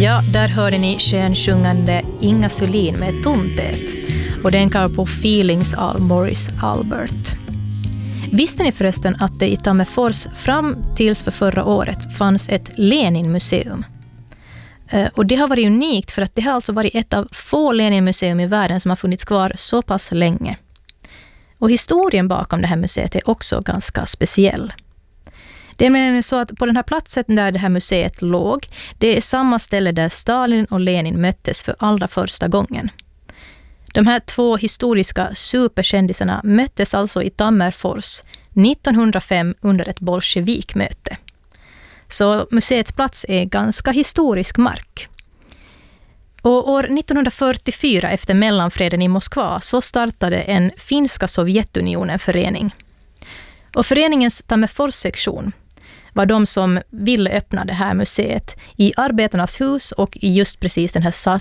Ja, där hörde ni skönsjungande Inga Sulin med Tomtät och den kallar på Feelings av Morris Albert. Visste ni förresten att det i Tammerfors fram tills för förra året fanns ett Lenin-museum? Och det har varit unikt för att det har alltså varit ett av få Lenin-museum i världen som har funnits kvar så pass länge. Och historien bakom det här museet är också ganska speciell. Det är nämligen så att på den här platsen där det här museet låg, det är samma ställe där Stalin och Lenin möttes för allra första gången. De här två historiska superkändisarna möttes alltså i Tammerfors 1905 under ett bolsjevikmöte. Så museets plats är ganska historisk mark. Och år 1944 efter mellanfreden i Moskva så startade en finska Sovjetunionen förening. Och föreningens Tammerfors-sektion var de som ville öppna det här museet i Arbetarnas hus och i just precis den här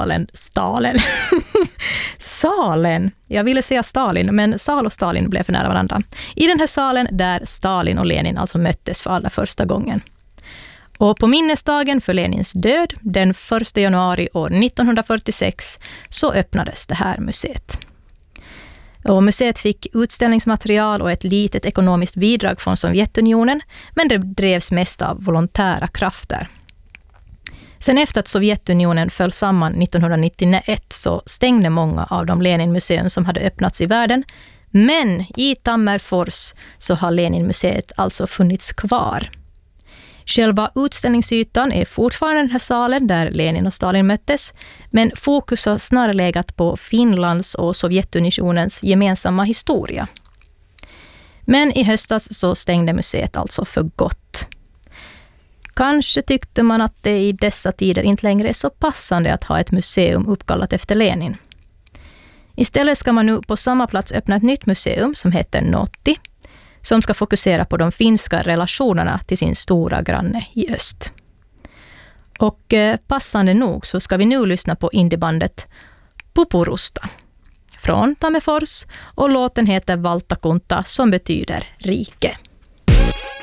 salen. Jag ville säga Stalin, men Sal och Stalin blev för nära varandra. I den här salen där Stalin och Lenin alltså möttes för allra första gången. Och på minnesdagen för Lenins död, den 1 januari år 1946, så öppnades det här museet. Och museet fick utställningsmaterial och ett litet ekonomiskt bidrag från Sovjetunionen, men det drevs mest av volontära krafter. Sen efter att Sovjetunionen föll samman 1991 så stängde många av de Lenin-museum som hade öppnats i världen, men i Tammerfors så har Lenin-museet alltså funnits kvar. Själva utställningsytan är fortfarande den här salen där Lenin och Stalin möttes, men fokus har snarare legat på Finlands och Sovjetunionens gemensamma historia. Men i höstas så stängde museet alltså för gott. Kanske tyckte man att det i dessa tider inte längre är så passande att ha ett museum uppkallat efter Lenin. Istället ska man nu på samma plats öppna ett nytt museum som heter Notti, som ska fokusera på de finska relationerna till sin stora granne i öst. Och passande nog så ska vi nu lyssna på indiebandet Pupurusta från Tammerfors och låten heter Valtakunta som betyder rike.